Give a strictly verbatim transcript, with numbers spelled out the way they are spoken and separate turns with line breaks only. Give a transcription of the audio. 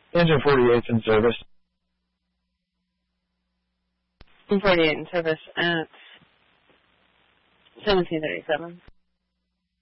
Engine forty-eight in service.
Engine forty-eight in service at seventeen thirty-seven.